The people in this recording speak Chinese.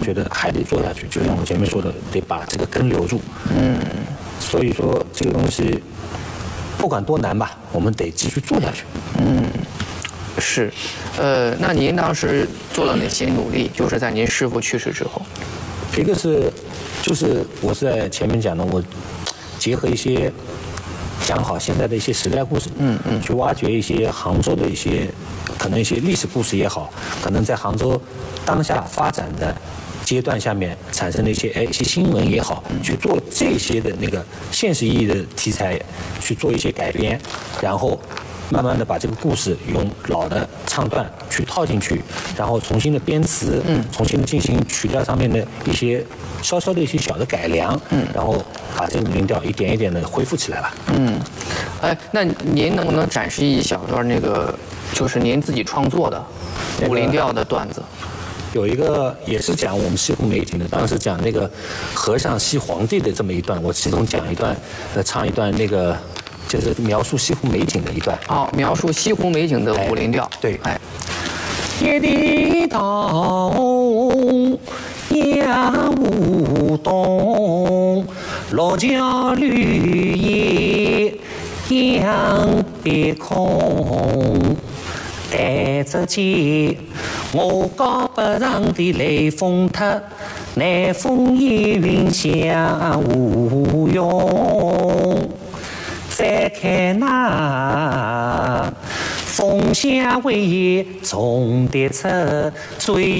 觉得还得做下去，就像我前面说的，得把这个根留住。所以说这个东西不管多难吧，我们得继续做下去。 是，那您当时做了哪些努力？就是在您师父去世之后。 一个是，就是我是在前面讲的，我结合一些讲好现在的一些时代故事，去挖掘一些杭州的一些可能一些历史故事也好，可能在杭州当下发展的阶段下面产生的一些新闻也好，去做这些的那个现实意义的题材，去做一些改编，然后慢慢的把这个故事用老的唱段去套进去，然后重新的编词，重新的进行曲调上面的一些稍稍的一些小的改良，然后把这个五零调一点一点的恢复起来吧。 那您能不能展示一小段那个，就是您自己创作的五零调的段子？ 有一个也是讲我们西湖美景的，当时讲那个和尚西皇帝的这么一段，我其中讲一段，唱一段那个。就是描述西湖美景的一段。 描述西湖美景的五零调。 对。 一地东，烟雾东，落脚绿叶扬碧空。带着剑，我高不上的雷峰塔，南风烟云向无用。再看那风香为重的车追。